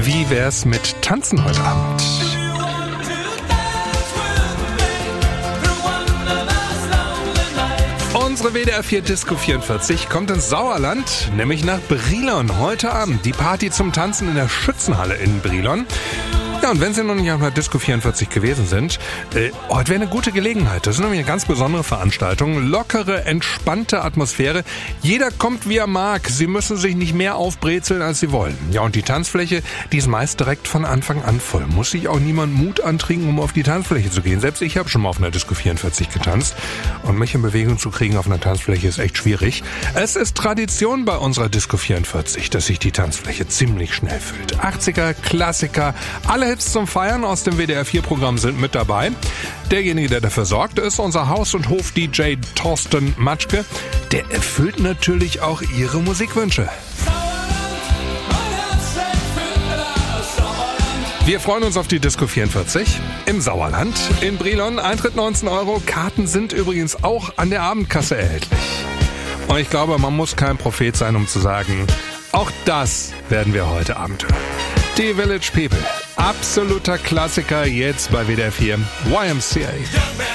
Wie wär's mit Tanzen heute Abend? Unsere WDR 4 Disco 44 kommt ins Sauerland, nämlich nach Brilon heute Abend. Die Party zum Tanzen in der Schützenhalle in Brilon. Ja, und wenn Sie noch nicht auf einer Disco 44 gewesen sind, heute wäre eine gute Gelegenheit. Das ist nämlich eine ganz besondere Veranstaltung. Lockere, entspannte Atmosphäre. Jeder kommt, wie er mag. Sie müssen sich nicht mehr aufbrezeln, als Sie wollen. Ja, und die Tanzfläche, die ist meist direkt von Anfang an voll. Muss sich auch niemand Mut antrinken, um auf die Tanzfläche zu gehen. Selbst ich habe schon mal auf einer Disco 44 getanzt. Und mich in Bewegung zu kriegen auf einer Tanzfläche ist echt schwierig. Es ist Tradition bei unserer Disco 44, dass sich die Tanzfläche ziemlich schnell füllt. 80er, Klassiker, alle Hits zum Feiern aus dem WDR 4-Programm sind mit dabei. Derjenige, der dafür sorgt, ist unser Haus- und Hof-DJ Thorsten Matschke. Der erfüllt natürlich auch Ihre Musikwünsche. Wir freuen uns auf die Disco 44 im Sauerland in Brilon. Eintritt 19 €. Karten sind übrigens auch an der Abendkasse erhältlich. Und ich glaube, man muss kein Prophet sein, um zu sagen, auch das werden wir heute Abend hören. Die Village People. Absoluter Klassiker jetzt bei WDR 4. YMCA.